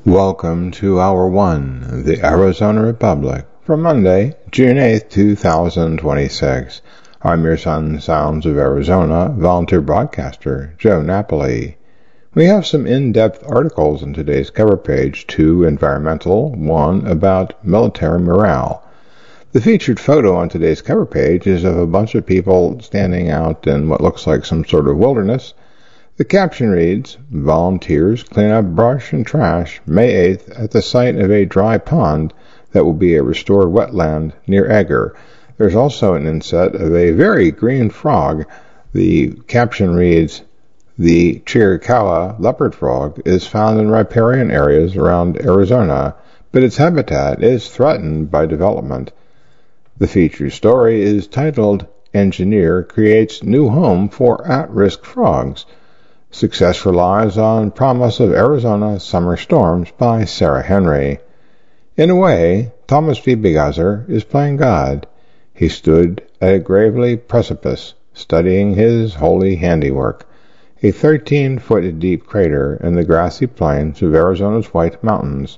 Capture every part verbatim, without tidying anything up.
Welcome to Hour one, the Arizona Republic, for Monday, June eighth, two thousand twenty-six. I'm your son, Sounds of Arizona, volunteer broadcaster, Joe Napoli. We have some in-depth articles on today's cover page, two environmental, one about military morale. The featured photo on today's cover page is of a bunch of people standing out in what looks like some sort of wilderness. The caption reads, "Volunteers clean up brush and trash May eighth at the site of a dry pond that will be a restored wetland near Egger." There's also an inset of a very green frog. The caption reads, "The Chiricahua leopard frog is found in riparian areas around Arizona, but its habitat is threatened by development." The feature story is titled, "Engineer Creates New Home for At-Risk Frogs. Success Relies on Promise of Arizona Summer Storms" by Sarah Henry. In a way, Thomas V. Bigazar is playing God. He stood at a gravely precipice, studying his holy handiwork, a thirteen-foot deep crater in the grassy plains of Arizona's White Mountains.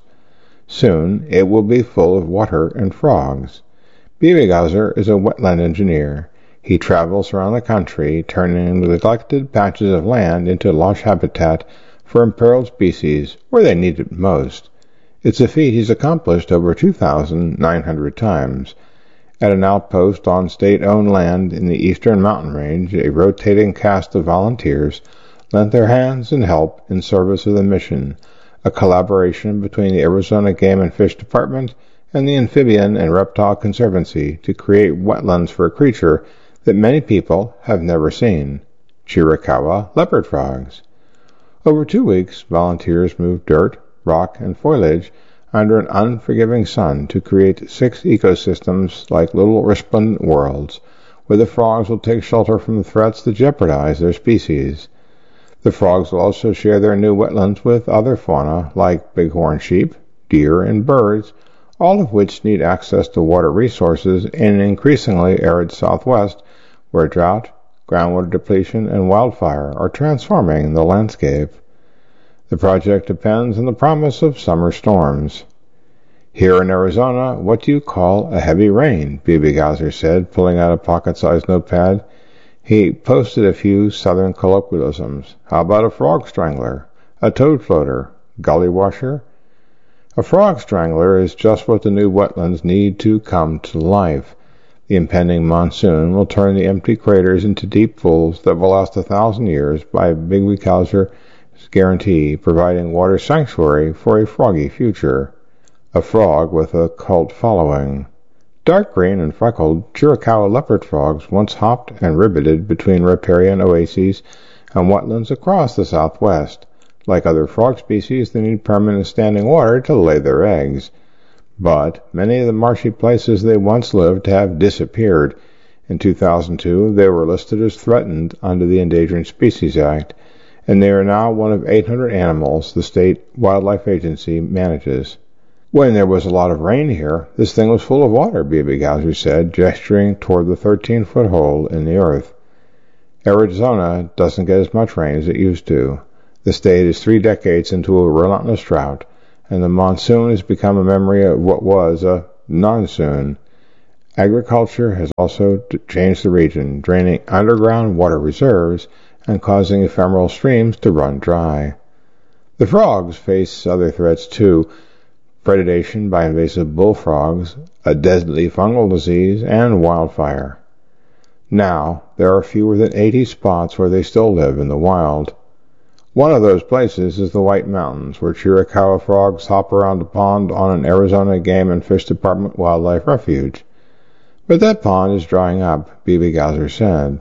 Soon it will be full of water and frogs. Bigazar is a wetland engineer. He travels around the country, turning neglected patches of land into lush habitat for imperiled species where they need it most. It's a feat he's accomplished over two thousand nine hundred times. At an outpost on state-owned land in the eastern mountain range, a rotating cast of volunteers lent their hands and help in service of the mission, a collaboration between the Arizona Game and Fish Department and the Amphibian and Reptile Conservancy to create wetlands for a creature that many people have never seen, Chiricahua leopard frogs. Over two weeks, volunteers moved dirt, rock, and foliage under an unforgiving sun to create six ecosystems like little resplendent worlds, where the frogs will take shelter from the threats that jeopardize their species. The frogs will also share their new wetlands with other fauna like bighorn sheep, deer, and birds, all of which need access to water resources in an increasingly arid Southwest, where drought, groundwater depletion, and wildfire are transforming the landscape. The project depends on the promise of summer storms. "Here in Arizona, what do you call a heavy rain?" Bigazar said, pulling out a pocket-sized notepad. He posted a few southern colloquialisms. How about a frog strangler? A toad floater? Gully washer? A frog strangler is just what the new wetlands need to come to life. The impending monsoon will turn the empty craters into deep pools that will last a thousand years by Bigazar's guarantee, providing water sanctuary for a froggy future. A frog with a cult following. Dark green and freckled Chiricahua leopard frogs once hopped and ribbited between riparian oases and wetlands across the Southwest. Like other frog species, they need permanent standing water to lay their eggs. But many of the marshy places they once lived have disappeared. In two thousand two, they were listed as threatened under the Endangered Species Act, and they are now one of eight hundred animals the state wildlife agency manages. "When there was a lot of rain here, this thing was full of water," Bigazar said, gesturing toward the thirteen-foot hole in the earth. "Arizona doesn't get as much rain as it used to. The state is three decades into a relentless drought, and the monsoon has become a memory of what was a non-soon. Agriculture has also changed the region, draining underground water reserves and causing ephemeral streams to run dry." The frogs face other threats too: predation by invasive bullfrogs, a deadly fungal disease, and wildfire. Now, there are fewer than eighty spots where they still live in the wild. One of those places is the White Mountains, where Chiricahua frogs hop around a pond on an Arizona Game and Fish Department wildlife refuge. But that pond is drying up, Bigazar said.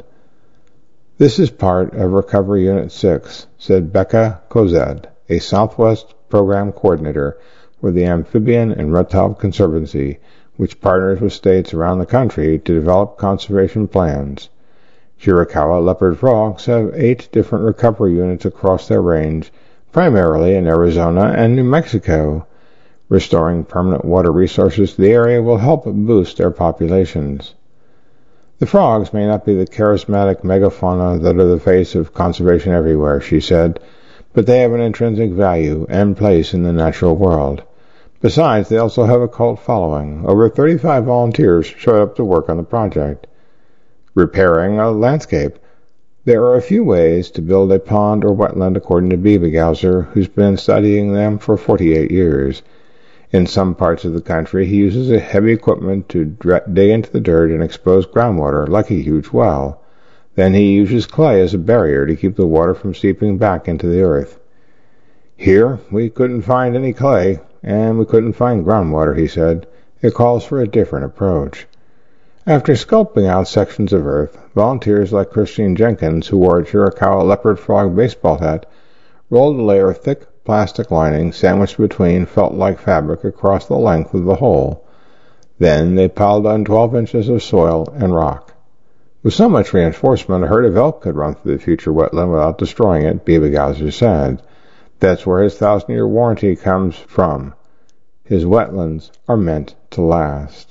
"This is part of Recovery Unit six, said Becca Cozad, a Southwest Program Coordinator for the Amphibian and Reptile Conservancy, which partners with states around the country to develop conservation plans. Chiricahua leopard frogs have eight different recovery units across their range, primarily in Arizona and New Mexico. Restoring permanent water resources to the area will help boost their populations." "The frogs may not be the charismatic megafauna that are the face of conservation everywhere," she said, but they have an intrinsic value and place in the natural world. Besides, they also have a cult following. Over thirty-five volunteers showed up to work on the project. Repairing a landscape. There are a few ways to build a pond or wetland, according to Biebegauser, who's been studying them for forty-eight years. In some parts of the country, he uses a heavy equipment to dig into the dirt and expose groundwater, like a huge well. Then he uses clay as a barrier to keep the water from seeping back into the earth. Here, we couldn't find any clay, and we couldn't find groundwater, he said. It calls for a different approach. After sculpting out sections of earth, volunteers like Christine Jenkins, who wore a Chiricahua leopard frog baseball hat, rolled a layer of thick plastic lining sandwiched between felt-like fabric across the length of the hole. Then they piled on twelve inches of soil and rock. With so much reinforcement, a herd of elk could run through the future wetland without destroying it, Biebegauser said. That's where his thousand-year warranty comes from. His wetlands are meant to last.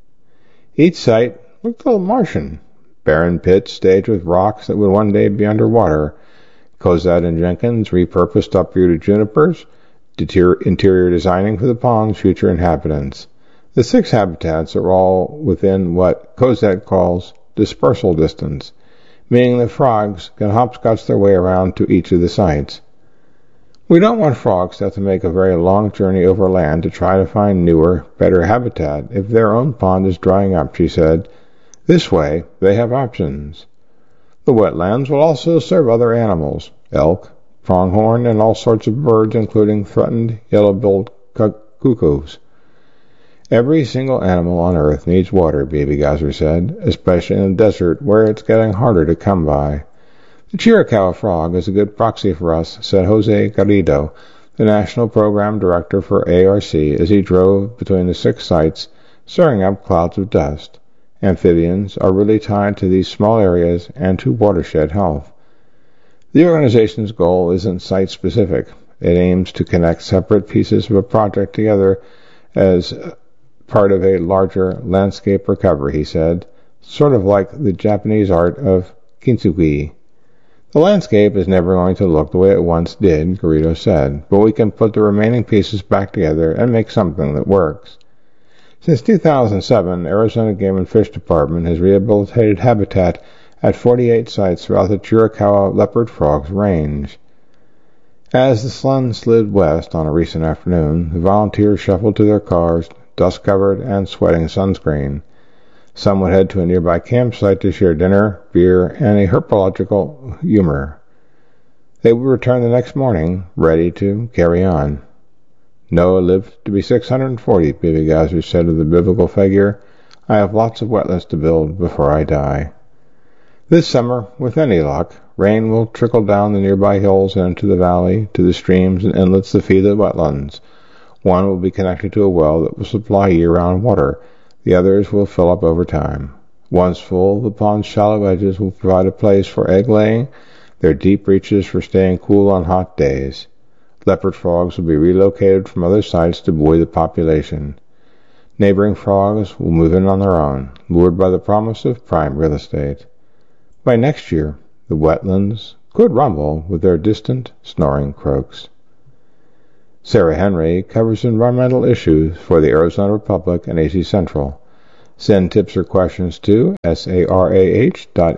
Each site looked a little Martian. Barren pits staged with rocks that would one day be underwater. Cozad and Jenkins repurposed uprooted junipers, interior designing for the pond's future inhabitants. The six habitats are all within what Cozad calls dispersal distance, meaning the frogs can hopscotch their way around to each of the sites. We don't want frogs to have to make a very long journey over land to try to find newer, better habitat if their own pond is drying up, she said. This way, they have options. The wetlands will also serve other animals, elk, pronghorn, and all sorts of birds, including threatened yellow-billed cuckoos. Every single animal on Earth needs water, Biebegauser said, especially in the desert where it's getting harder to come by. The Chiricahua frog is a good proxy for us, said Jose Garrido, the National Program Director for A R C, as he drove between the six sites, stirring up clouds of dust. Amphibians are really tied to these small areas and to watershed health. The organization's goal isn't site-specific. It aims to connect separate pieces of a project together as part of a larger landscape recovery, he said, sort of like the Japanese art of kintsugi. The landscape is never going to look the way it once did, Garrido said, but we can put the remaining pieces back together and make something that works. Since two thousand seven, Arizona Game and Fish Department has rehabilitated habitat at forty-eight sites throughout the Chiricahua leopard frog's range. As the sun slid west on a recent afternoon, the volunteers shuffled to their cars, dust-covered and sweating sunscreen. Some would head to a nearby campsite to share dinner, beer, and a herpetological humor. They would return the next morning, ready to carry on. Noah lived to be six hundred forty, Biebegauser said of the biblical figure. I have lots of wetlands to build before I die. This summer, with any luck, rain will trickle down the nearby hills and into the valley, to the streams and inlets that feed the wetlands. One will be connected to a well that will supply year-round water. The others will fill up over time. Once full, the pond's shallow edges will provide a place for egg-laying, their deep reaches for staying cool on hot days. Leopard frogs will be relocated from other sites to buoy the population. Neighboring frogs will move in on their own, lured by the promise of prime real estate. By next year, the wetlands could rumble with their distant, snoring croaks. Sarah Henry covers environmental issues for the Arizona Republic and A Z Central. Send tips or questions to sarah dot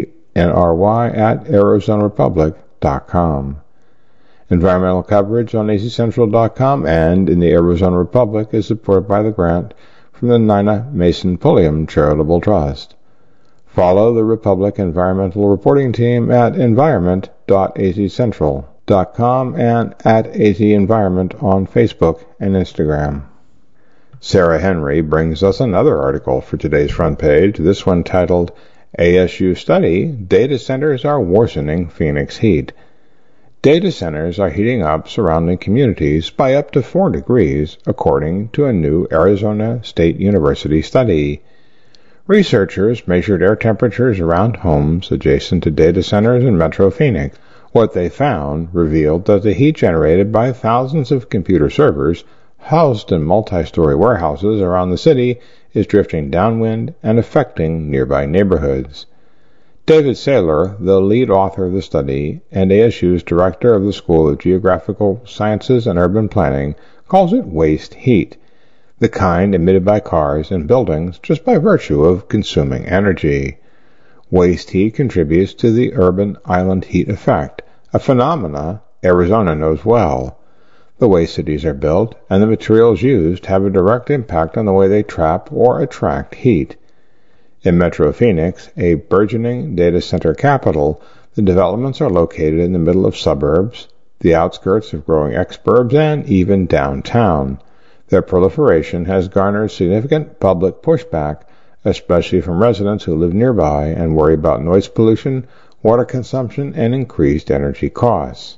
henry at arizonarepublic dot com. Environmental coverage on A Z Central dot com and in the Arizona Republic is supported by the grant from the Nina Mason Pulliam Charitable Trust. Follow the Republic Environmental Reporting Team at environment dot a z central dot com and at A Z Environment on Facebook and Instagram. Sarah Henry brings us another article for today's front page, this one titled, A S U Study, Data Centers Are Worsening Phoenix Heat. Data centers are heating up surrounding communities by up to four degrees, according to a new Arizona State University study. Researchers measured air temperatures around homes adjacent to data centers in Metro Phoenix. What they found revealed that the heat generated by thousands of computer servers housed in multi-story warehouses around the city is drifting downwind and affecting nearby neighborhoods. David Saylor, the lead author of the study and A S U's director of the School of Geographical Sciences and Urban Planning, calls it waste heat, the kind emitted by cars and buildings just by virtue of consuming energy. Waste heat contributes to the urban island heat effect, a phenomena Arizona knows well. The way cities are built and the materials used have a direct impact on the way they trap or attract heat. In Metro Phoenix, a burgeoning data center capital, the developments are located in the middle of suburbs, the outskirts of growing exurbs, and even downtown. Their proliferation has garnered significant public pushback, especially from residents who live nearby and worry about noise pollution, water consumption, and increased energy costs.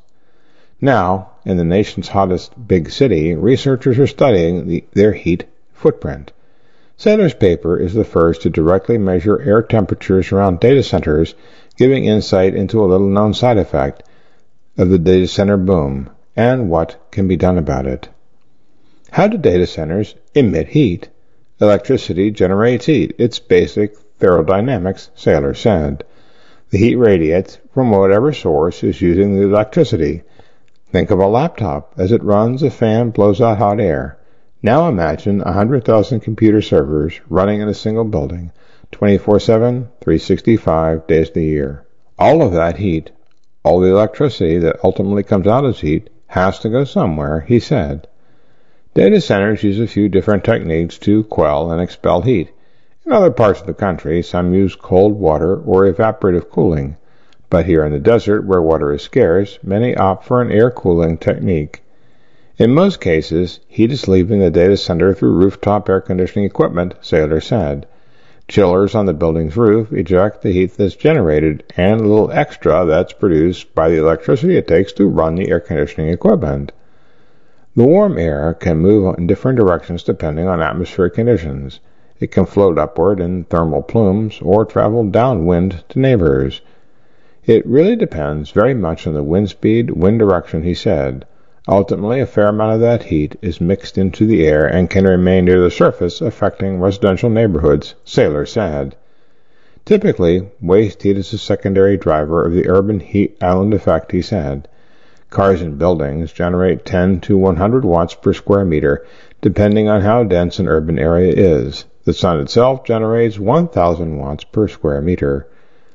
Now, in the nation's hottest big city, researchers are studying the, their heat footprint. Saylor's paper is the first to directly measure air temperatures around data centers, giving insight into a little-known side effect of the data center boom and what can be done about it. How do data centers emit heat? Electricity generates heat. It's basic thermodynamics, Saylor said. The heat radiates from whatever source is using the electricity. Think of a laptop. As it runs, a fan blows out hot air. Now imagine one hundred thousand computer servers running in a single building, twenty-four seven, three hundred sixty-five days of the year. All of that heat, all the electricity that ultimately comes out as heat, has to go somewhere, he said. Data centers use a few different techniques to quell and expel heat. In other parts of the country, some use cold water or evaporative cooling. But here in the desert, where water is scarce, many opt for an air cooling technique. In most cases, heat is leaving the data center through rooftop air conditioning equipment, Saylor said. Chillers on the building's roof eject the heat that's generated and a little extra that's produced by the electricity it takes to run the air conditioning equipment. The warm air can move in different directions depending on atmospheric conditions. It can float upward in thermal plumes or travel downwind to neighbors. It really depends very much on the wind speed, wind direction, he said. Ultimately, a fair amount of that heat is mixed into the air and can remain near the surface, affecting residential neighborhoods, Saylor said. Typically, waste heat is a secondary driver of the urban heat island effect, he said. Cars and buildings generate ten to one hundred watts per square meter, depending on how dense an urban area is. The sun itself generates one thousand watts per square meter.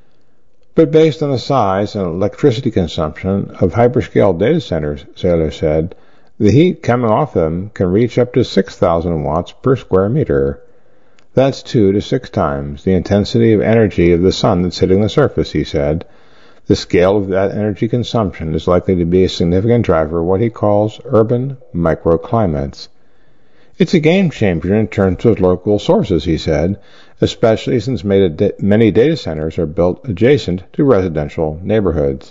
But based on the size and electricity consumption of hyperscale data centers, Saylor said, the heat coming off them can reach up to six thousand watts per square meter. That's two to six times the intensity of energy of the sun that's hitting the surface, he said. The scale of that energy consumption is likely to be a significant driver of what he calls urban microclimates. It's a game changer in terms of local sources, he said, especially since many data centers are built adjacent to residential neighborhoods.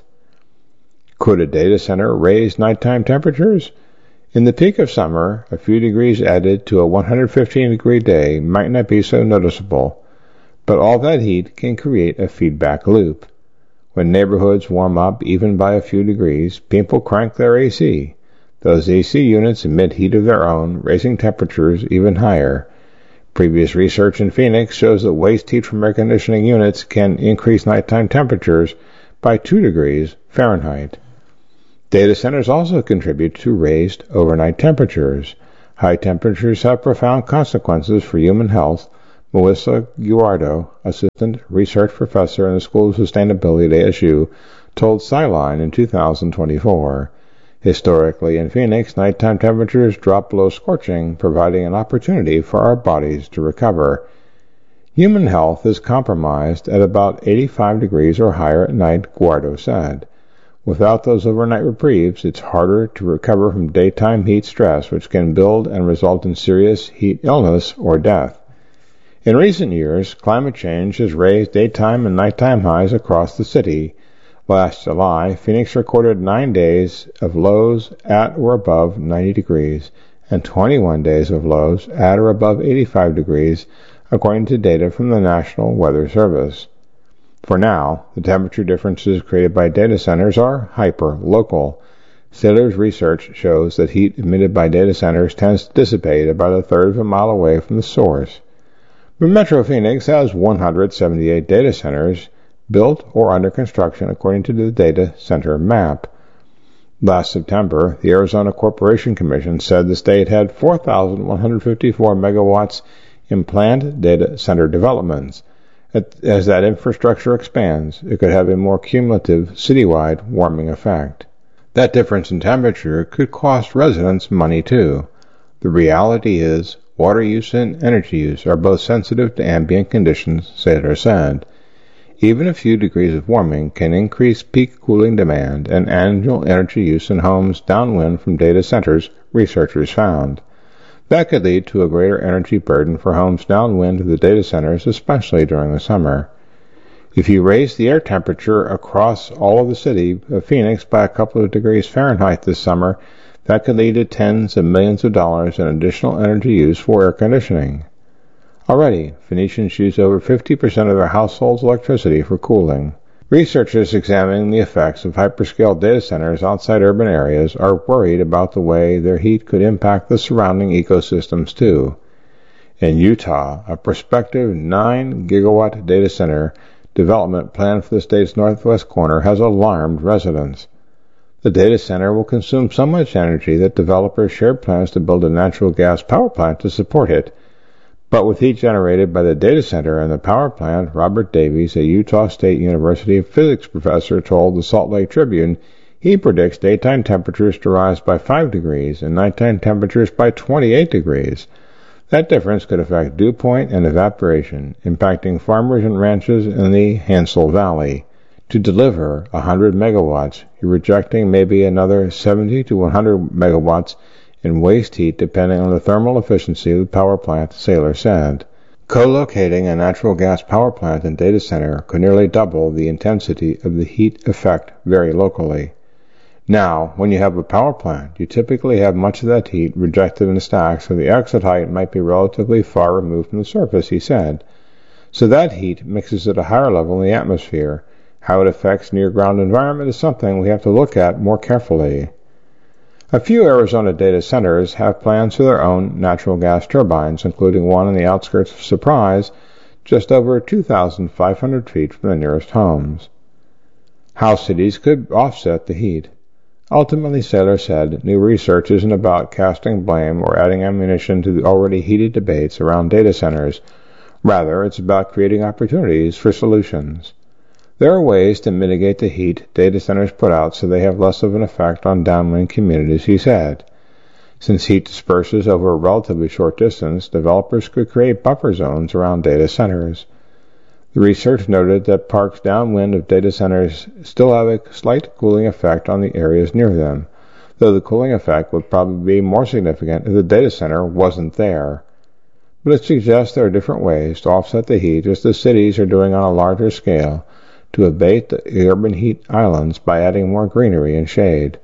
Could a data center raise nighttime temperatures? In the peak of summer, a few degrees added to a one hundred fifteen degree day might not be so noticeable, but all that heat can create a feedback loop. When neighborhoods warm up even by a few degrees, people crank their A C. Those A C units emit heat of their own, raising temperatures even higher. Previous research in Phoenix shows that waste heat from air conditioning units can increase nighttime temperatures by two degrees Fahrenheit. Data centers also contribute to raised overnight temperatures. High temperatures have profound consequences for human health. Melissa Guardo, assistant research professor in the School of Sustainability at A S U, told Skyline in two thousand twenty-four. Historically, in Phoenix, nighttime temperatures drop below scorching, providing an opportunity for our bodies to recover. Human health is compromised at about eighty-five degrees or higher at night, Guardo said. Without those overnight reprieves, it's harder to recover from daytime heat stress, which can build and result in serious heat illness or death. In recent years, climate change has raised daytime and nighttime highs across the city. Last July, Phoenix recorded nine days of lows at or above ninety degrees and twenty-one days of lows at or above eighty-five degrees, according to data from the National Weather Service. For now, the temperature differences created by data centers are hyper-local. Saylor's research shows that heat emitted by data centers tends to dissipate about a third of a mile away from the source. But Metro Phoenix has one hundred seventy-eight data centers, built or under construction according to the data center map. Last September, the Arizona Corporation Commission said the state had four thousand one hundred fifty-four megawatts in planned data center developments. As that infrastructure expands, it could have a more cumulative citywide warming effect. That difference in temperature could cost residents money too. The reality is, water use and energy use are both sensitive to ambient conditions, Saylor said. Even a few degrees of warming can increase peak cooling demand and annual energy use in homes downwind from data centers, researchers found. That could lead to a greater energy burden for homes downwind of the data centers, especially during the summer. If you raise the air temperature across all of the city of Phoenix by a couple of degrees Fahrenheit this summer, that could lead to tens of millions of dollars in additional energy use for air conditioning. Already, Phoenicians use over fifty percent of their household's electricity for cooling. Researchers examining the effects of hyperscale data centers outside urban areas are worried about the way their heat could impact the surrounding ecosystems too. In Utah, a prospective nine gigawatt data center development planned for the state's northwest corner has alarmed residents. The data center will consume so much energy that developers shared plans to build a natural gas power plant to support it. But with heat generated by the data center and the power plant, Robert Davies, a Utah State University physics professor, told the Salt Lake Tribune he predicts daytime temperatures to rise by five degrees and nighttime temperatures by twenty-eight degrees. That difference could affect dew point and evaporation, impacting farmers and ranches in the Hansel Valley. To deliver one hundred megawatts, you're rejecting maybe another seventy to one hundred megawatts in waste heat depending on the thermal efficiency of the power plant, Saylor said. Co-locating a natural gas power plant and data center could nearly double the intensity of the heat effect very locally. Now, when you have a power plant, you typically have much of that heat rejected in a stack, so the exit height might be relatively far removed from the surface, he said. So that heat mixes at a higher level in the atmosphere. How it affects near-ground environment is something we have to look at more carefully. A few Arizona data centers have plans for their own natural gas turbines, including one on the outskirts of Surprise, just over two thousand five hundred feet from the nearest homes. How cities could offset the heat. Ultimately, Saylor said, new research isn't about casting blame or adding ammunition to the already heated debates around data centers. Rather, it's about creating opportunities for solutions. There are ways to mitigate the heat data centers put out so they have less of an effect on downwind communities, he said. Since heat disperses over a relatively short distance, developers could create buffer zones around data centers. The research noted that parks downwind of data centers still have a slight cooling effect on the areas near them, though the cooling effect would probably be more significant if the data center wasn't there. But it suggests there are different ways to offset the heat, as the cities are doing on a larger scale, to abate the urban heat islands by adding more greenery and shade.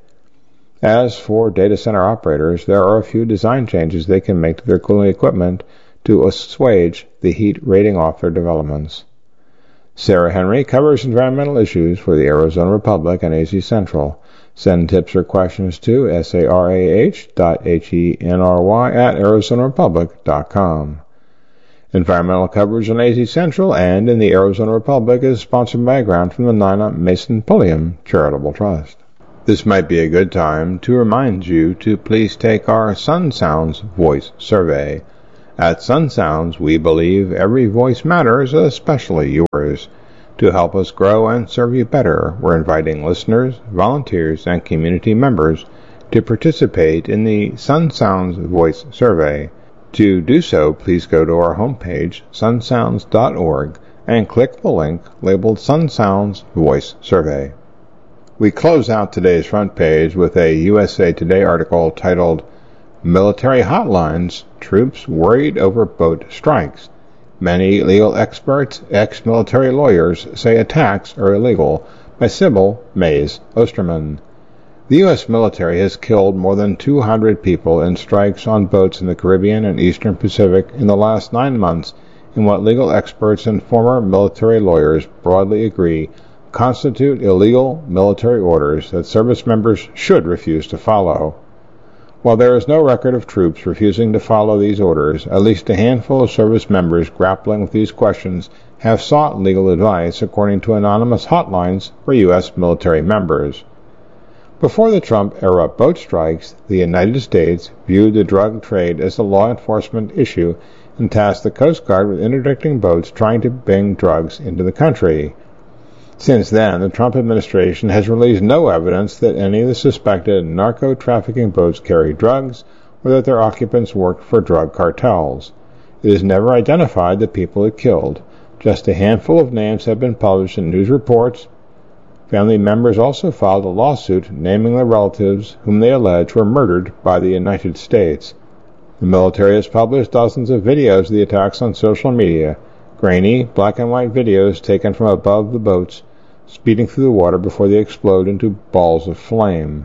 As for data center operators, there are a few design changes they can make to their cooling equipment to assuage the heat radiating off their developments. Sarah Henry covers environmental issues for the Arizona Republic and A Z Central. Send tips or questions to sarah dot henry at arizona republic dot com. Environmental coverage on A Z Central and in the Arizona Republic is sponsored by a grant from the Nina Mason Pulliam Charitable Trust. This might be a good time to remind you to please take our Sun Sounds Voice Survey. At Sun Sounds, we believe every voice matters, especially yours. To help us grow and serve you better, we're inviting listeners, volunteers, and community members to participate in the Sun Sounds Voice Survey. To do so, please go to our homepage, sun sounds dot org, and click the link labeled Sun Sounds Voice Survey. We close out today's front page with a U S A Today article titled, Military Hotlines, Troops Worried Over Boat Strikes. Many legal experts, ex-military lawyers say attacks are illegal, by Sybil Mays Osterman. The U S military has killed more than two hundred people in strikes on boats in the Caribbean and Eastern Pacific in the last nine months in what legal experts and former military lawyers broadly agree constitute illegal military orders that service members should refuse to follow. While there is no record of troops refusing to follow these orders, at least a handful of service members grappling with these questions have sought legal advice, according to anonymous hotlines for U S military members. Before the Trump-era boat strikes, the United States viewed the drug trade as a law enforcement issue and tasked the Coast Guard with interdicting boats trying to bring drugs into the country. Since then, the Trump administration has released no evidence that any of the suspected narco-trafficking boats carried drugs or that their occupants worked for drug cartels. It has never identified the people it killed. Just a handful of names have been published in news reports. Family members also filed a lawsuit naming the relatives whom they allege were murdered by the United States. The military has published dozens of videos of the attacks on social media, grainy, black and white videos taken from above the boats, speeding through the water before they explode into balls of flame.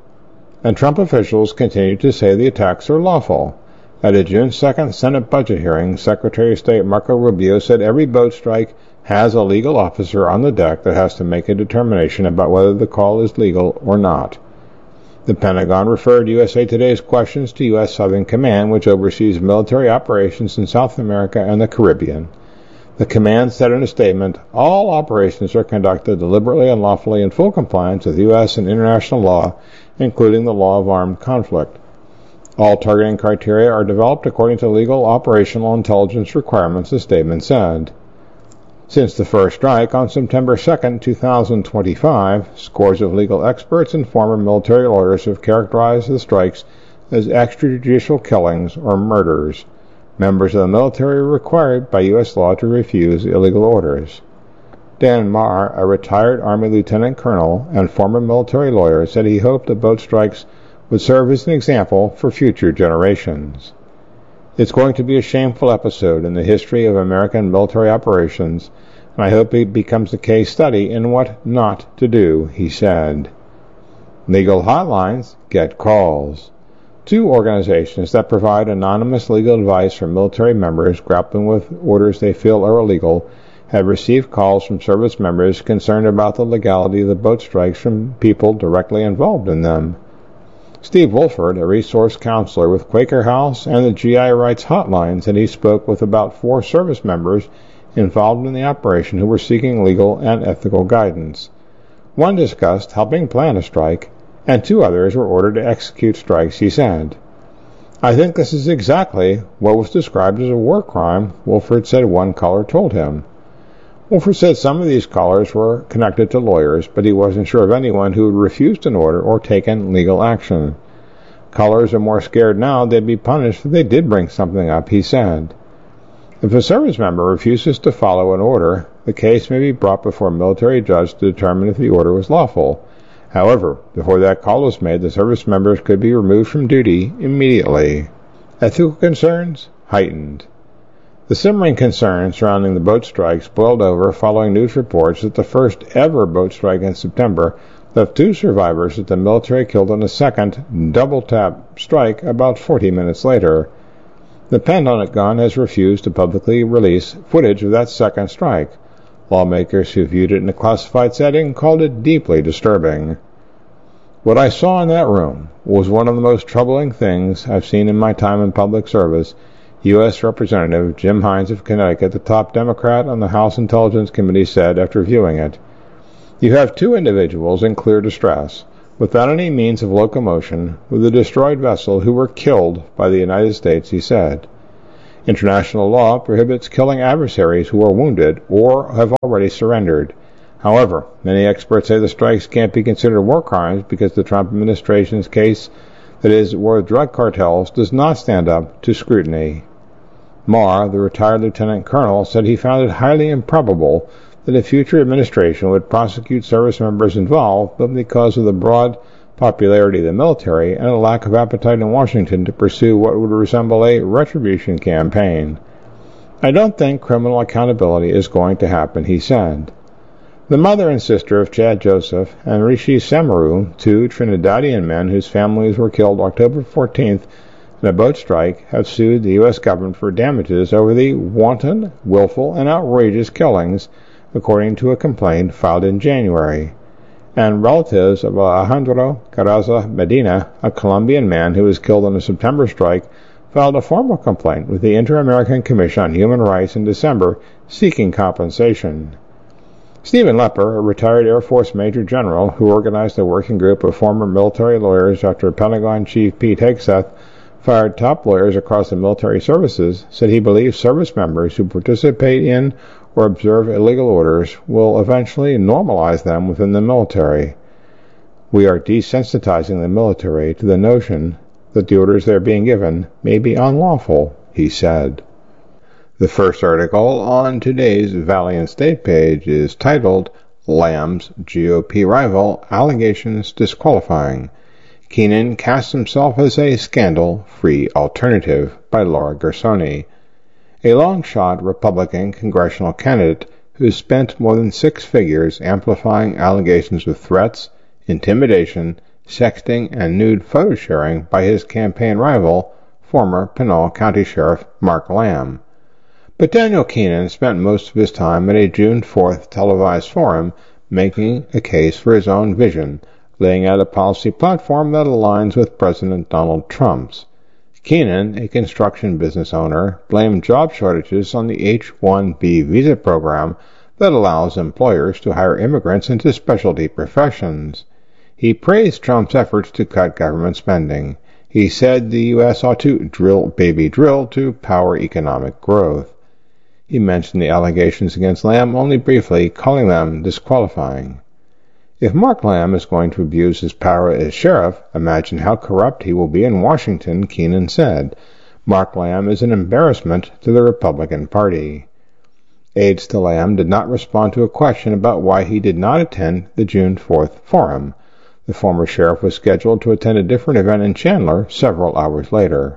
And Trump officials continue to say the attacks are lawful. At a June second Senate budget hearing, Secretary of State Marco Rubio said every boat strike has a legal officer on the deck that has to make a determination about whether the call is legal or not. The Pentagon referred U S A Today's questions to U S Southern Command, which oversees military operations in South America and the Caribbean. The command said in a statement, all operations are conducted deliberately and lawfully in full compliance with U S and international law, including the law of armed conflict. All targeting criteria are developed according to legal operational intelligence requirements, the statement said. Since the first strike on September second, two thousand twenty-five, scores of legal experts and former military lawyers have characterized the strikes as extrajudicial killings or murders. Members of the military are required by U S law to refuse illegal orders. Dan Marr, a retired Army lieutenant colonel and former military lawyer, said he hoped the boat strikes would serve as an example for future generations. It's going to be a shameful episode in the history of American military operations, and I hope it becomes a case study in what not to do, he said. Legal hotlines get calls. Two organizations that provide anonymous legal advice for military members grappling with orders they feel are illegal have received calls from service members concerned about the legality of the boat strikes from people directly involved in them. Steve Wolford, a resource counselor with Quaker House and the G I Rights Hotline, said he spoke with about four service members involved in the operation who were seeking legal and ethical guidance. One discussed helping plan a strike, and two others were ordered to execute strikes, he said. I think this is exactly what was described as a war crime, Wolford said one caller told him. Wolford said some of these callers were connected to lawyers, but he wasn't sure of anyone who had refused an order or taken legal action. Callers are more scared now they'd be punished if they did bring something up, he said. If a service member refuses to follow an order, the case may be brought before a military judge to determine if the order was lawful. However, before that call is made, the service members could be removed from duty immediately. Ethical concerns heightened. The simmering concerns surrounding the boat strikes boiled over following news reports that the first ever boat strike in September left two survivors that the military killed in a second double-tap strike about forty minutes later. The Pentagon has refused to publicly release footage of that second strike. Lawmakers who viewed it in a classified setting called it deeply disturbing. What I saw in that room was one of the most troubling things I've seen in my time in public service, U S Representative Jim Hines of Connecticut, the top Democrat on the House Intelligence Committee, said after viewing it. You have two individuals in clear distress, without any means of locomotion, with a destroyed vessel who were killed by the United States, he said. International law prohibits killing adversaries who are wounded or have already surrendered. However, many experts say the strikes can't be considered war crimes because the Trump administration's case, that is, war with drug cartels, does not stand up to scrutiny. Marr, the retired lieutenant colonel, said he found it highly improbable that a future administration would prosecute service members involved, but because of the broad popularity of the military and a lack of appetite in Washington to pursue what would resemble a retribution campaign. I don't think criminal accountability is going to happen, he said. The mother and sister of Chad Joseph and Rishi Samaru, two Trinidadian men whose families were killed October fourteenth in a boat strike, have sued the U S government for damages over the wanton, willful, and outrageous killings, according to a complaint filed in January. and relatives of Alejandro Carranza Medina, a Colombian man who was killed in a September strike, filed a formal complaint with the Inter-American Commission on Human Rights in December seeking compensation. Stephen Lepper, a retired Air Force Major General who organized a working group of former military lawyers after Pentagon Chief Pete Hegseth fired top lawyers across the military services, said he believes service members who participate in or observe illegal orders will eventually normalize them within the military. We are desensitizing the military to the notion that the orders they are being given may be unlawful, he said. The first article on today's Valiant State page is titled, Lamb's G O P Rival Allegations Disqualifying. Keenan casts himself as a scandal-free alternative, by Laura Gersoni. A long-shot Republican congressional candidate who spent more than six figures amplifying allegations of threats, intimidation, sexting, and nude photo sharing by his campaign rival, former Pinal County Sheriff Mark Lamb. But Daniel Keenan spent most of his time at a June fourth televised forum making a case for his own vision, laying out a policy platform that aligns with President Donald Trump's. Keenan, a construction business owner, blamed job shortages on the H one B visa program that allows employers to hire immigrants into specialty professions. He praised Trump's efforts to cut government spending. He said the U S ought to drill baby drill to power economic growth. He mentioned the allegations against Lamb only briefly, calling them disqualifying. If Mark Lamb is going to abuse his power as sheriff, imagine how corrupt he will be in Washington, Keenan said. Mark Lamb is an embarrassment to the Republican Party. Aides to Lamb did not respond to a question about why he did not attend the June fourth forum. The former sheriff was scheduled to attend a different event in Chandler several hours later.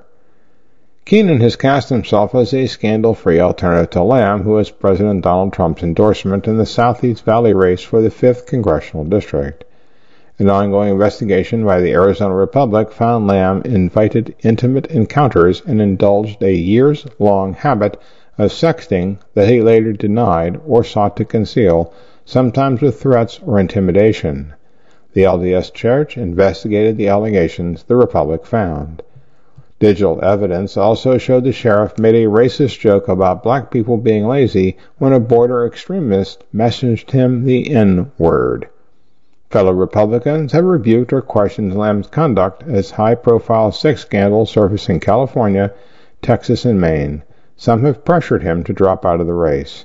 Keenan has cast himself as a scandal-free alternative to Lamb, who has President Donald Trump's endorsement in the Southeast Valley race for the fifth Congressional District. An ongoing investigation by the Arizona Republic found Lamb invited intimate encounters and indulged a years-long habit of sexting that he later denied or sought to conceal, sometimes with threats or intimidation. The L D S Church investigated the allegations the Republic found. Digital evidence also showed the sheriff made a racist joke about black people being lazy when a border extremist messaged him the N-word. Fellow Republicans have rebuked or questioned Lamb's conduct as high-profile sex scandals surface in California, Texas, and Maine. Some have pressured him to drop out of the race.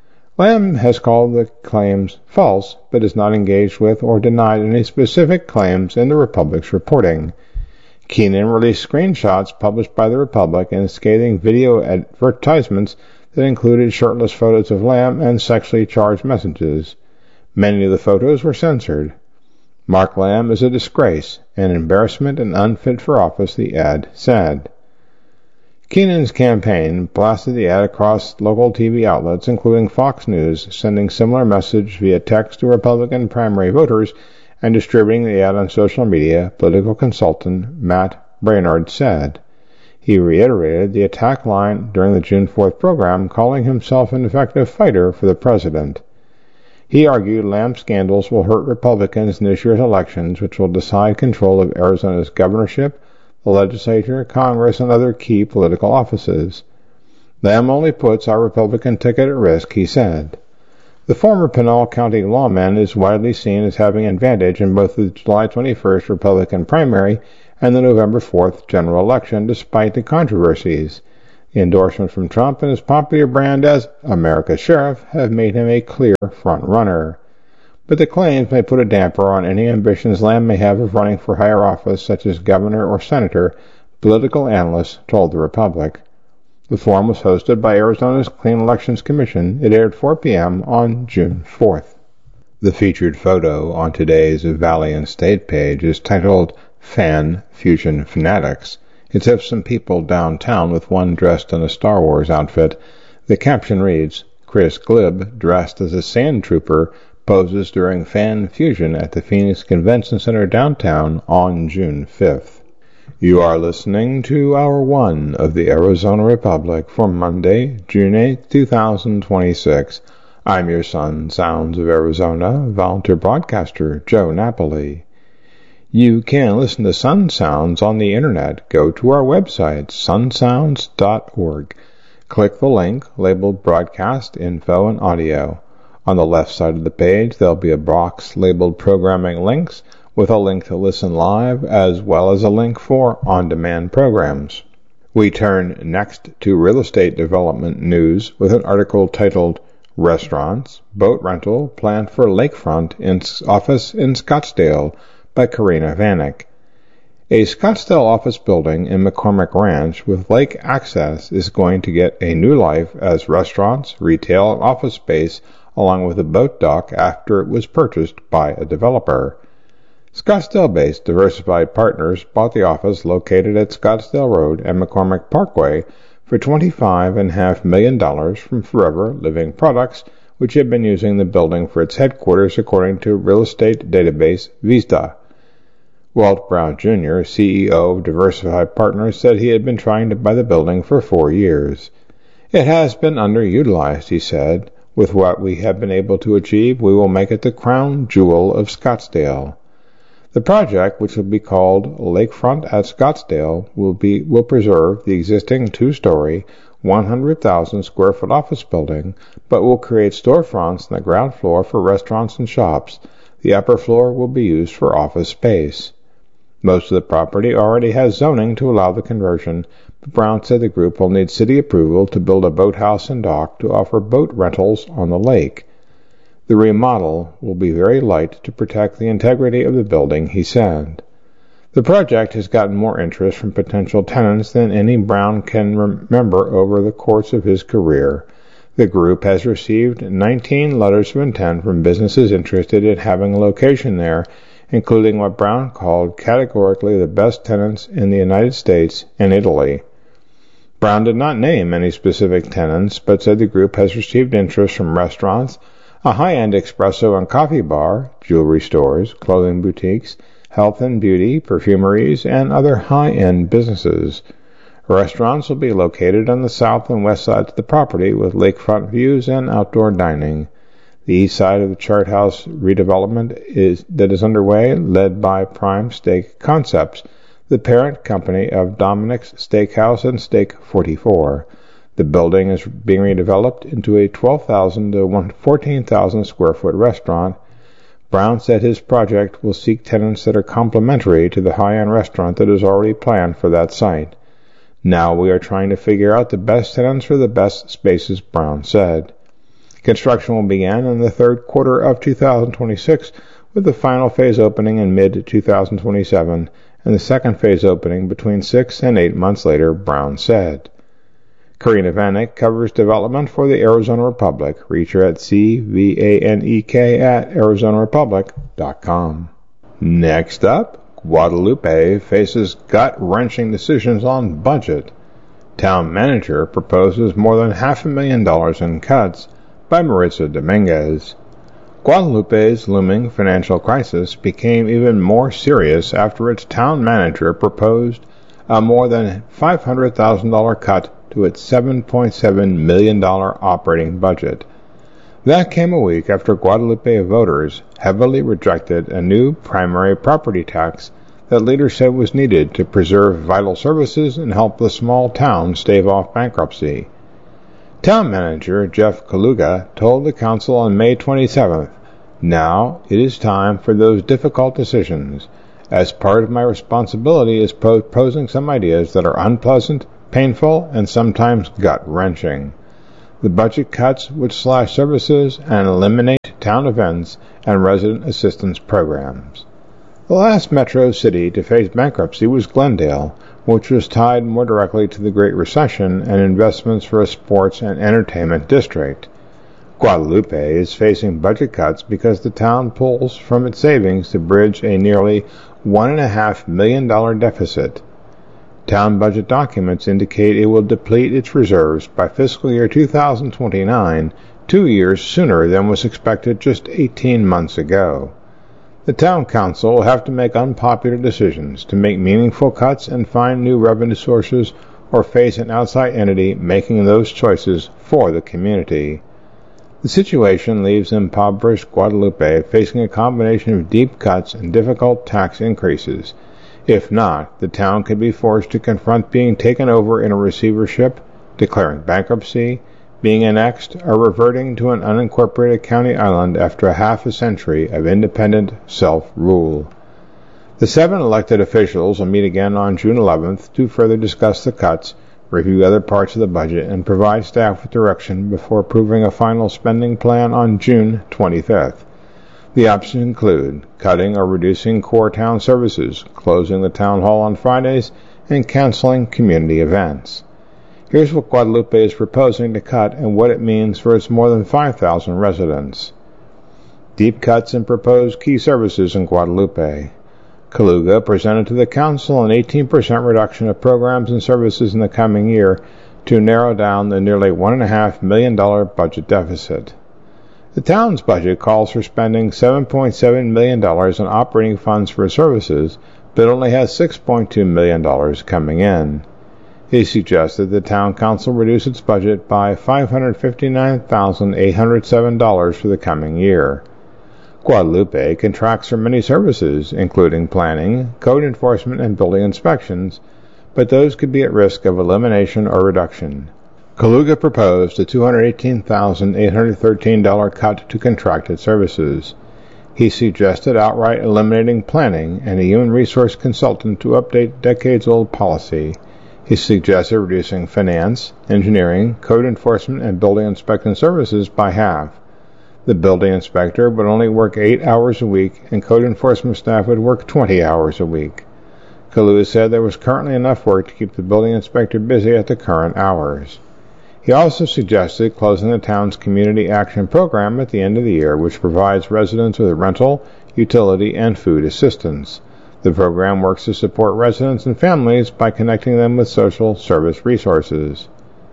Lamb has called the claims false, but has not engaged with or denied any specific claims in the Republic's reporting. Keenan released screenshots published by the Republic and scathing video advertisements that included shirtless photos of Lamb and sexually charged messages. Many of the photos were censored. Mark Lamb is a disgrace, an embarrassment, and unfit for office, the ad said. Keenan's campaign blasted the ad across local T V outlets, including Fox News, sending similar message via text to Republican primary voters and distributing the ad on social media, political consultant Matt Braynard said. He reiterated the attack line during the June fourth program, calling himself an effective fighter for the president. He argued Lamb scandals will hurt Republicans in this year's elections, which will decide control of Arizona's governorship, the legislature, Congress, and other key political offices. Lamb only puts our Republican ticket at risk, he said. The former Pinal County lawman is widely seen as having an advantage in both the July twenty-first Republican primary and the November fourth general election, despite the controversies. The endorsement from Trump and his popular brand as America's Sheriff have made him a clear front-runner. But the claims may put a damper on any ambitions Lamb may have of running for higher office, such as governor or senator, political analysts told the Republic. The forum was hosted by Arizona's Clean Elections Commission. It aired four p.m. on June fourth. The featured photo on today's Valiant State page is titled Fan Fusion Fanatics. It's of some people downtown with one dressed in a Star Wars outfit. The caption reads, Chris Glib, dressed as a sand trooper, poses during Fan Fusion at the Phoenix Convention Center downtown on June fifth. You are listening to Hour one of the Arizona Republic for Monday, June eighth, two thousand twenty-six. I'm your Sun Sounds of Arizona volunteer broadcaster, Joe Napoli. You can listen to Sun Sounds on the internet. Go to our website, sun sounds dot org. Click the link labeled Broadcast Info and Audio. On the left side of the page, there'll be a box labeled Programming Links with a link to listen live as well as a link for on-demand programs. We turn next to real estate development news with an article titled Restaurants, Boat Rental Planned for Lakefront in Office in Scottsdale by Karina Vanek. A Scottsdale office building in McCormick Ranch with lake access is going to get a new life as restaurants, retail, and office space along with a boat dock after it was purchased by a developer. Scottsdale-based Diversified Partners bought the office located at Scottsdale Road and McCormick Parkway for twenty-five point five million dollars from Forever Living Products, which had been using the building for its headquarters according to real estate database Vista. Walt Brown Junior, C E O of Diversified Partners, said he had been trying to buy the building for four years. It has been underutilized, he said. With what we have been able to achieve, we will make it the crown jewel of Scottsdale. The project, which will be called Lakefront at Scottsdale, will be will preserve the existing two-story, one hundred thousand square foot office building, but will create storefronts on the ground floor for restaurants and shops. The upper floor will be used for office space. Most of the property already has zoning to allow the conversion, but Brown said the group will need city approval to build a boathouse and dock to offer boat rentals on the lake. The remodel will be very light to protect the integrity of the building, he said. The project has gotten more interest from potential tenants than any Brown can remember over the course of his career. The group has received nineteen letters of intent from businesses interested in having a location there, including what Brown called categorically the best tenants in the United States and Italy. Brown did not name any specific tenants, but said the group has received interest from restaurants, a high-end espresso and coffee bar, jewelry stores, clothing boutiques, health and beauty, perfumeries, and other high-end businesses. Restaurants will be located on the south and west sides of the property with lakefront views and outdoor dining. The east side of the Chart House redevelopment is that is underway, led by Prime Steak Concepts, the parent company of Dominic's Steakhouse and Steak forty-four. The building is being redeveloped into a twelve thousand to fourteen thousand square foot restaurant. Brown said his project will seek tenants that are complementary to the high-end restaurant that is already planned for that site. Now we are trying to figure out the best tenants for the best spaces, Brown said. Construction will begin in the third quarter of two thousand twenty-six, with the final phase opening in mid twenty twenty-seven and the second phase opening between six and eight months later, Brown said. Karina Vanek covers development for the Arizona Republic. Reach her at c v a n e k at arizona republic dot com. Next up, Guadalupe faces gut-wrenching decisions on budget. Town manager proposes more than half a million dollars in cuts by Maritza Dominguez. Guadalupe's looming financial crisis became even more serious after its town manager proposed a more than five hundred thousand dollars cut to its seven point seven million dollars operating budget. That came a week after Guadalupe voters heavily rejected a new primary property tax that leaders said was needed to preserve vital services and help the small town stave off bankruptcy. Town manager Jeff Kaluga told the council on May twenty-seventh, "Now it is time for those difficult decisions. As part of my responsibility is proposing some ideas that are unpleasant, painful, and sometimes gut-wrenching. The budget cuts would slash services and eliminate town events and resident assistance programs." The last metro city to face bankruptcy was Glendale, which was tied more directly to the Great Recession and investments for a sports and entertainment district. Guadalupe is facing budget cuts because the town pulls from its savings to bridge a nearly one and a half million dollar deficit. Town budget documents indicate it will deplete its reserves by fiscal year two thousand twenty-nine, two years sooner than was expected just eighteen months ago. The town council will have to make unpopular decisions to make meaningful cuts and find new revenue sources or face an outside entity making those choices for the community. The situation leaves impoverished Guadalupe facing a combination of deep cuts and difficult tax increases. If not, the town could be forced to confront being taken over in a receivership, declaring bankruptcy, being annexed, or reverting to an unincorporated county island after a half a century of independent self-rule. The seven elected officials will meet again on June eleventh to further discuss the cuts, review other parts of the budget, and provide staff with direction before approving a final spending plan on June twenty-fifth. The options include cutting or reducing core town services, closing the town hall on Fridays, and canceling community events. Here's what Guadalupe is proposing to cut and what it means for its more than five thousand residents. Deep cuts in proposed key services in Guadalupe. Coluga presented to the council an eighteen percent reduction of programs and services in the coming year to narrow down the nearly one point five million dollars budget deficit. The town's budget calls for spending seven point seven million dollars in operating funds for services, but only has six point two million dollars coming in. He suggested the town council reduce its budget by five hundred fifty-nine thousand eight hundred seven dollars for the coming year. Guadalupe contracts for many services, including planning, code enforcement, and building inspections, but those could be at risk of elimination or reduction. Coluga proposed a two hundred eighteen thousand eight hundred thirteen dollars cut to contracted services. He suggested outright eliminating planning and a human resource consultant to update decades-old policy. He suggested reducing finance, engineering, code enforcement, and building inspection services by half. The building inspector would only work eight hours a week, and code enforcement staff would work twenty hours a week. Coluga said there was currently enough work to keep the building inspector busy at the current hours. He also suggested closing the town's Community Action Program at the end of the year, which provides residents with rental, utility, and food assistance. The program works to support residents and families by connecting them with social service resources.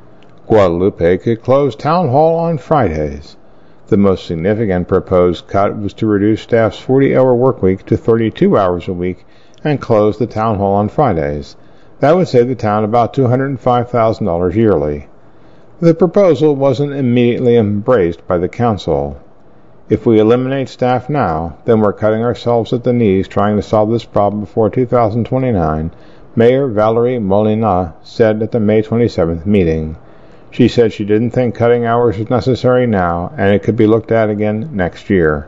Guadalupe could close Town Hall on Fridays. The most significant proposed cut was to reduce staff's forty-hour workweek to thirty-two hours a week and close the town hall on Fridays. That would save the town about two hundred five thousand dollars yearly. The proposal wasn't immediately embraced by the council. If we eliminate staff now, then we're cutting ourselves at the knees trying to solve this problem before two thousand twenty-nine, Mayor Valerie Molina said at the May twenty-seventh meeting. She said she didn't think cutting hours was necessary now, and it could be looked at again next year.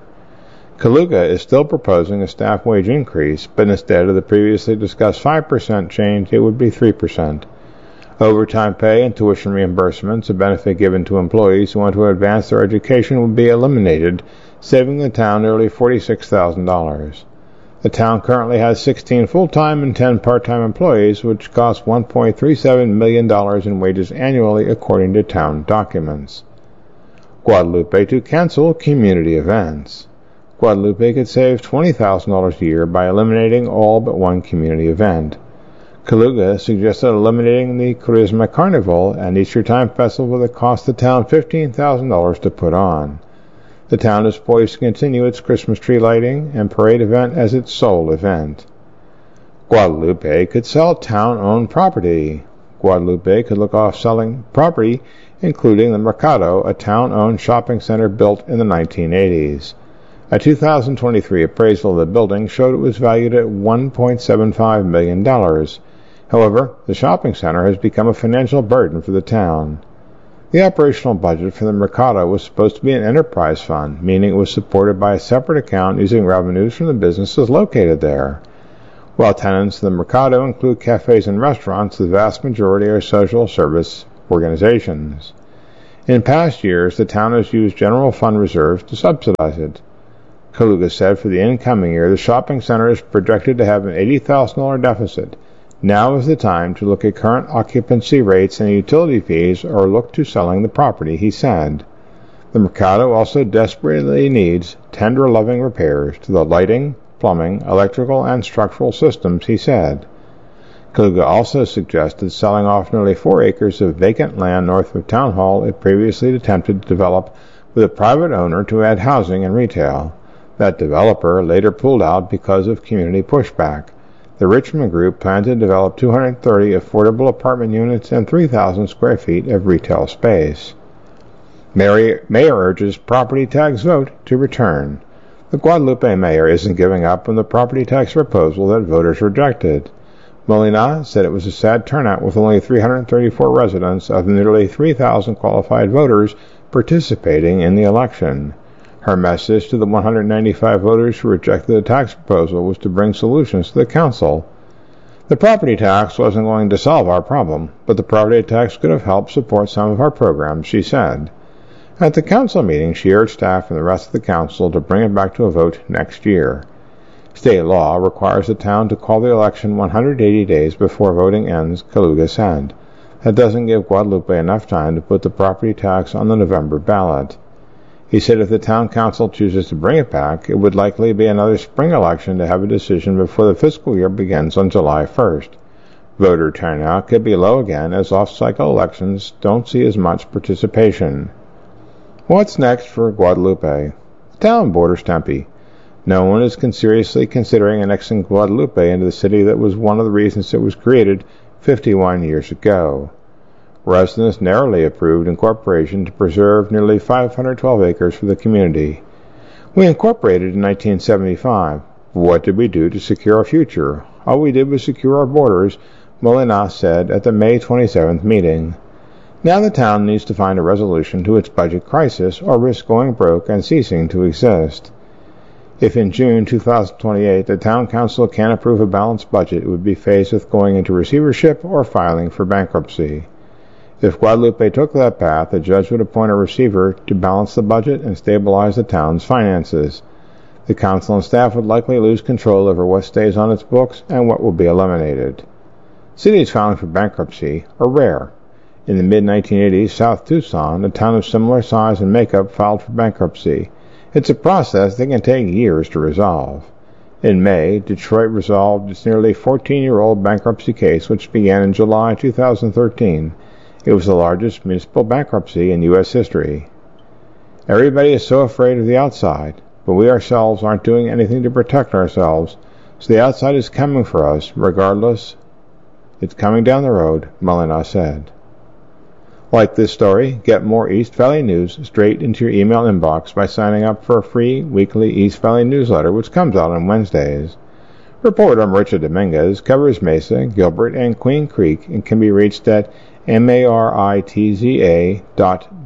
Coluga is still proposing a staff wage increase, but instead of the previously discussed five percent change, it would be three percent. Overtime pay and tuition reimbursements, a benefit given to employees who want to advance their education, would be eliminated, saving the town nearly forty-six thousand dollars. The town currently has sixteen full-time and ten part-time employees, which cost one point three seven million dollars in wages annually, according to town documents. Guadalupe to cancel community events. Guadalupe could save twenty thousand dollars a year by eliminating all but one community event. Coluga suggested eliminating the Charisma Carnival, an Easter-time festival that cost the town fifteen thousand dollars to put on. The town is poised to continue its Christmas tree lighting and parade event as its sole event. Guadalupe could sell town-owned property. Guadalupe could look off selling property, including the Mercado, a town-owned shopping center built in the nineteen eighties. A two thousand twenty-three appraisal of the building showed it was valued at one point seven five million dollars. However, the shopping center has become a financial burden for the town. The operational budget for the Mercado was supposed to be an enterprise fund, meaning it was supported by a separate account using revenues from the businesses located there. While tenants of the Mercado include cafes and restaurants, the vast majority are social service organizations. In past years, the town has used general fund reserves to subsidize it. Coluga said for the incoming year, the shopping center is projected to have an eighty thousand dollars deficit. Now is the time to look at current occupancy rates and utility fees or look to selling the property, he said. The Mercado also desperately needs tender-loving repairs to the lighting, plumbing, electrical, and structural systems, he said. Coluga also suggested selling off nearly four acres of vacant land north of Town Hall it previously attempted to develop with a private owner to add housing and retail. That developer later pulled out because of community pushback. The Richmond Group planned to develop two hundred thirty affordable apartment units and three thousand square feet of retail space. Mayor, mayor urges property tax vote to return. The Guadalupe mayor isn't giving up on the property tax proposal that voters rejected. Molina said it was a sad turnout with only three hundred thirty-four residents of the nearly three thousand qualified voters participating in the election. Her message to the one hundred ninety-five voters who rejected the tax proposal was to bring solutions to the council. The property tax wasn't going to solve our problem, but the property tax could have helped support some of our programs, she said. At the council meeting, she urged staff and the rest of the council to bring it back to a vote next year. State law requires the town to call the election one hundred eighty days before voting ends, Kaluga said. That doesn't give Guadalupe enough time to put the property tax on the November ballot. He said if the town council chooses to bring it back, it would likely be another spring election to have a decision before the fiscal year begins on July first. Voter turnout could be low again as off-cycle elections don't see as much participation. What's next for Guadalupe? The town borders Tempe. No one is seriously considering annexing Guadalupe into the city that was one of the reasons it was created fifty-one years ago. Residents narrowly approved incorporation to preserve nearly five hundred twelve acres for the community. We incorporated in nineteen seventy-five. What did we do to secure our future? All we did was secure our borders, Molina said at the May twenty-seventh meeting. Now the town needs to find a resolution to its budget crisis or risk going broke and ceasing to exist. If in June two thousand twenty-eight the town council can't approve a balanced budget, it would be faced with going into receivership or filing for bankruptcy. If Guadalupe took that path, the judge would appoint a receiver to balance the budget and stabilize the town's finances. The council and staff would likely lose control over what stays on its books and what will be eliminated. Cities filing for bankruptcy are rare. In the mid nineteen eighties, South Tucson, a town of similar size and makeup, filed for bankruptcy. It's a process that can take years to resolve. In May, Detroit resolved its nearly fourteen-year-old bankruptcy case, which began in July two thousand thirteen. It was the largest municipal bankruptcy in U S history. Everybody is so afraid of the outside, but we ourselves aren't doing anything to protect ourselves, so the outside is coming for us, regardless. It's coming down the road, Molina said. Like this story, get more East Valley news straight into your email inbox by signing up for a free weekly East Valley newsletter, which comes out on Wednesdays. Reporter Maritza Dominguez covers Mesa, Gilbert, and Queen Creek and can be reached at maritza dot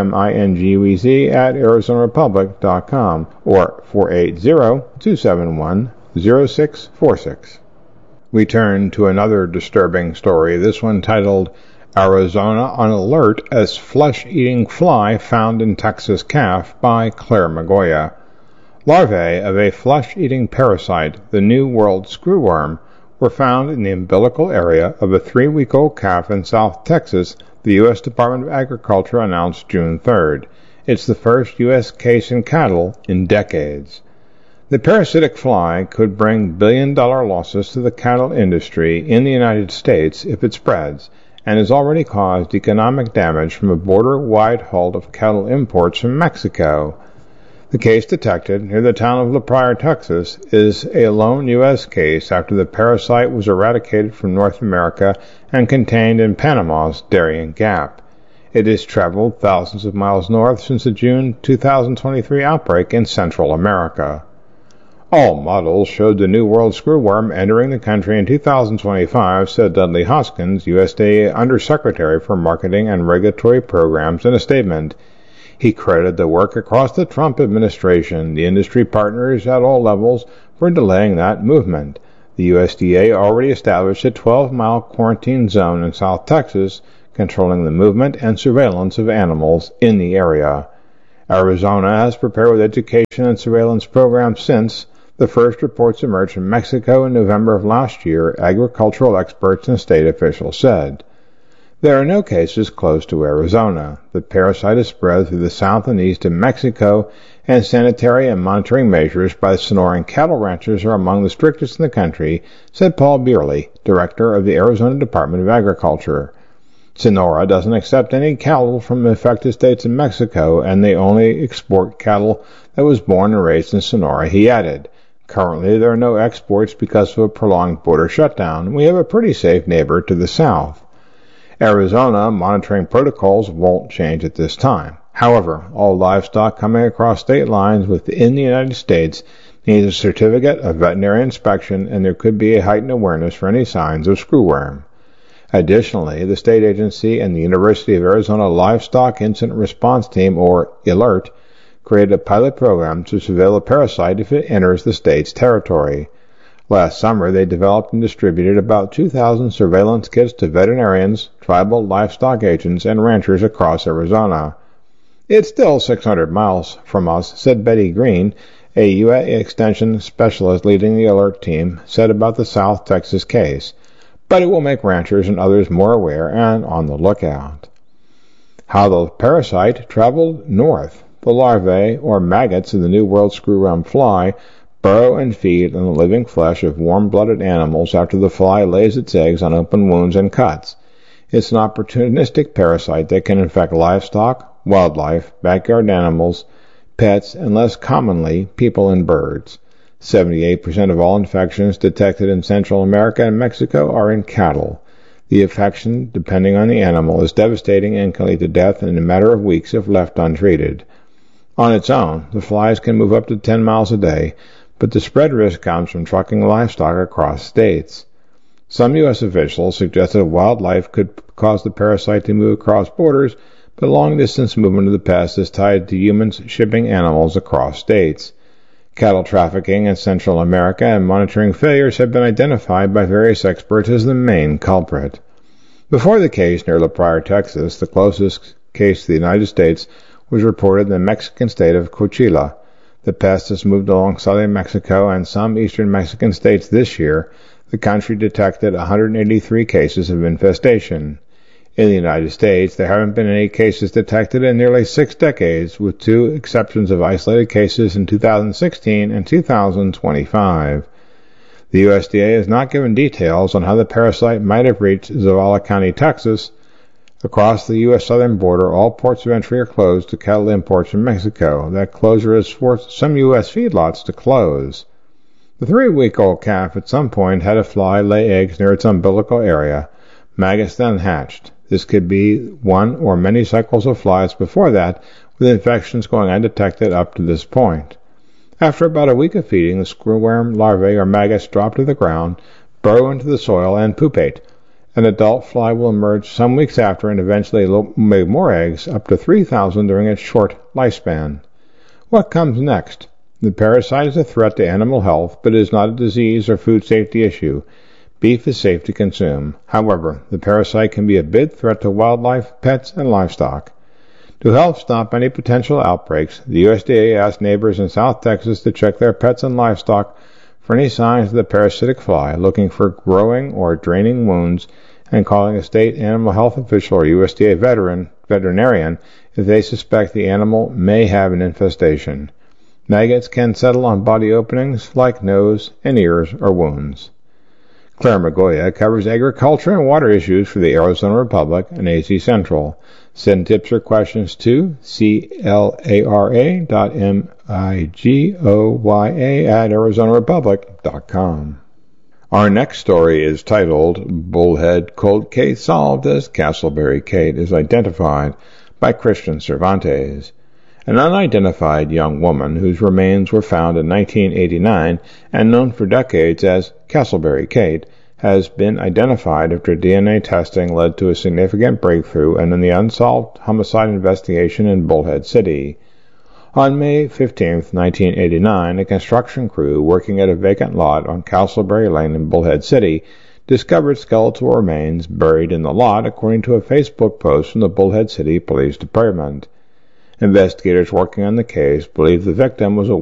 domingwz at arizona republic dot com or four eight zero, two seven one, zero six four six. We turn to another disturbing story, this one titled Arizona on Alert as Flesh-Eating Fly Found in Texas Calf by Claire Magoya. Larvae of a flesh-eating parasite, the New World screwworm, were found in the umbilical area of a three-week-old calf in South Texas, the U S Department of Agriculture announced June third. It's the first U S case in cattle in decades. The parasitic fly could bring billion-dollar losses to the cattle industry in the United States if it spreads, and has already caused economic damage from a border-wide halt of cattle imports from Mexico. The case detected near the town of La Pryor, Texas, is a lone U S case after the parasite was eradicated from North America and contained in Panama's Darien Gap. It has traveled thousands of miles north since the June two thousand twenty-three outbreak in Central America. All models showed the New World screwworm entering the country in two thousand twenty-five, said Dudley Hoskins, U S D A Undersecretary for Marketing and Regulatory Programs, in a statement. He credited the work across the Trump administration, the industry partners at all levels, for delaying that movement. The U S D A already established a twelve-mile quarantine zone in South Texas, controlling the movement and surveillance of animals in the area. Arizona has prepared with education and surveillance programs since the first reports emerged from Mexico in November of last year, agricultural experts and state officials said. There are no cases close to Arizona. The parasite is spread through the south and east of Mexico, and sanitary and monitoring measures by the Sonoran cattle ranchers are among the strictest in the country, said Paul Beerley, director of the Arizona Department of Agriculture. Sonora doesn't accept any cattle from affected states in Mexico, and they only export cattle that was born and raised in Sonora, he added. Currently, there are no exports because of a prolonged border shutdown. We have a pretty safe neighbor to the south. Arizona monitoring protocols won't change at this time. However, all livestock coming across state lines within the United States needs a certificate of veterinary inspection, and there could be a heightened awareness for any signs of screwworm. Additionally, the state agency and the University of Arizona Livestock Incident Response Team, or ALERT, created a pilot program to surveil a parasite if it enters the state's territory. Last summer, they developed and distributed about two thousand surveillance kits to veterinarians, tribal livestock agents, and ranchers across Arizona. "It's still six hundred miles from us," said Betty Green, a U S Extension specialist leading the ALERT team, said about the South Texas case, "but it will make ranchers and others more aware and on the lookout." How the parasite traveled north. The larvae, or maggots, of the New World screwworm fly burrow and feed on the living flesh of warm-blooded animals after the fly lays its eggs on open wounds and cuts. It's an opportunistic parasite that can infect livestock, wildlife, backyard animals, pets, and less commonly, people and birds. seventy-eight percent of all infections detected in Central America and Mexico are in cattle. The infection, depending on the animal, is devastating and can lead to death in a matter of weeks if left untreated. On its own, the flies can move up to ten miles a day, but the spread risk comes from trucking livestock across states. Some U S officials suggested wildlife could cause the parasite to move across borders, but long-distance movement of the pest is tied to humans shipping animals across states. Cattle trafficking in Central America and monitoring failures have been identified by various experts as the main culprit. Before the case near La Pryor, Texas, the closest case to the United States was reported in the Mexican state of Coahuila. The pest has moved along southern Mexico and some eastern Mexican states this year. The country detected one hundred eighty-three cases of infestation. In the United States, there haven't been any cases detected in nearly six decades, with two exceptions of isolated cases in two thousand sixteen and two thousand twenty-five. The U S D A has not given details on how the parasite might have reached Zavala County, Texas. Across the U S southern border, all ports of entry are closed to cattle imports from Mexico. That closure has forced some U S feedlots to close. The three-week-old calf at some point had a fly lay eggs near its umbilical area. Maggots then hatched. This could be one or many cycles of flies before that, with infections going undetected up to this point. After about a week of feeding, the screwworm larvae or maggots drop to the ground, burrow into the soil, and pupate. An adult fly will emerge some weeks after and eventually lay more eggs, up to three thousand during its short lifespan. What comes next? The parasite is a threat to animal health, but it is not a disease or food safety issue. Beef is safe to consume. However, the parasite can be a big threat to wildlife, pets, and livestock. To help stop any potential outbreaks, the U S D A asked neighbors in South Texas to check their pets and livestock for any signs of the parasitic fly, looking for growing or draining wounds, and calling a state animal health official or U S D A veteran, veterinarian if they suspect the animal may have an infestation. Maggots can settle on body openings like nose and ears or wounds. Claire Magoya covers agriculture and water issues for the Arizona Republic and A Z Central. Send tips or questions to clara dot migoya at arizona republic dot com. Our next story is titled, Bullhead Cold Case Solved as Castleberry Kate is Identified by Christian Cervantes. An unidentified young woman whose remains were found in nineteen eighty-nine and known for decades as Castleberry Kate has been identified after D N A testing led to a significant breakthrough in the unsolved homicide investigation in Bullhead City. On May fifteenth, nineteen eighty-nine, a construction crew working at a vacant lot on Castleberry Lane in Bullhead City discovered skeletal remains buried in the lot, according to a Facebook post from the Bullhead City Police Department. Investigators working on the case believe the victim was a